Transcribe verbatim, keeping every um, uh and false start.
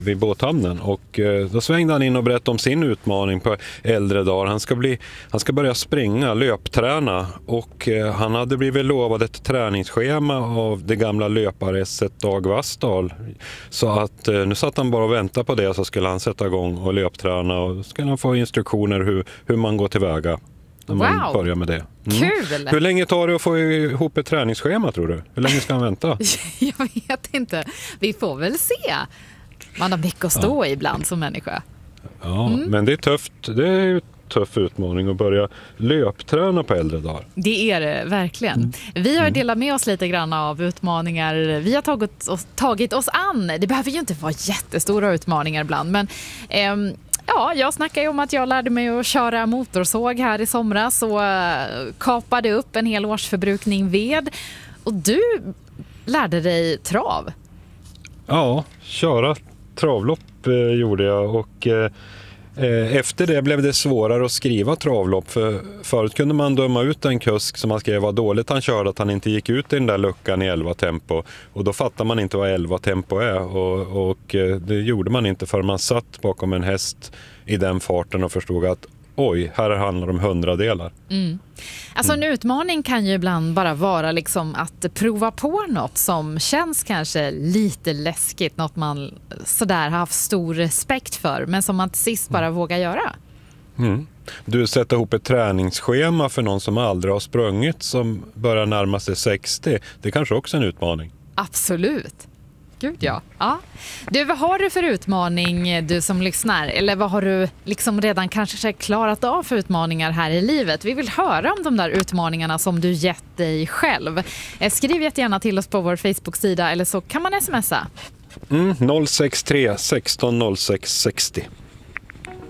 vid båthamnen och eh, då svängde han in och berättade om sin utmaning på äldre dagar. Han ska, bli, han ska börja springa, löpträna och eh, han hade blivit lovad ett träningsschema av det gamla löparesset Dag Vassdal. Så att eh, nu satt han bara och väntade på det, så skulle han sätta igång och löpträna och skulle han få instruktioner hur, hur man går tillväga när man wow. börjar med det. Mm. Kul! Hur länge tar det att få ihop ett träningsschema, tror du? Hur länge ska han vänta? Jag vet inte. Vi får väl se. Man har mycket att stå ja. i ibland som människa. Ja, mm. men det är tufft. Det är ju en tuff utmaning att börja löpträna på äldre dagar. Det är det, verkligen. Mm. Vi har delat med oss lite grann av utmaningar vi har tagit oss, tagit oss an. Det behöver ju inte vara jättestora utmaningar ibland, men... Ehm, Ja, jag snackade ju om att jag lärde mig att köra motorsåg här i somras och kapade upp en hel årsförbrukning ved. Och du lärde dig trav? Ja, köra travlopp eh, gjorde jag och eh, efter det blev det svårare att skriva travlopp. För förut kunde man döma ut en kusk som man skrev var dåligt han körde, att han inte gick ut i den där luckan i elva tempo. Och då fattar man inte vad elva tempo är och, och det gjorde man inte för man satt bakom en häst i den farten och förstod att oj, här handlar det om hundradelar. Mm. Alltså en utmaning kan ju ibland bara vara liksom att prova på något som känns kanske lite läskigt, något man sådär har haft stor respekt för, men som man till sist bara mm. vågar göra. Mm. Du sätter ihop ett träningsschema för någon som aldrig har sprungit, som börjar närma sig sextio. Det är kanske också en utmaning. Absolut. Gud ja. ja. Du, vad har du för utmaning, du som lyssnar? Eller vad har du liksom redan kanske klarat av för utmaningar här i livet? Vi vill höra om de där utmaningarna som du gett dig själv. Skriv jättegärna till oss på vår Facebook-sida eller så kan man smsa. Mm, noll sex tre sexton noll sex sextio.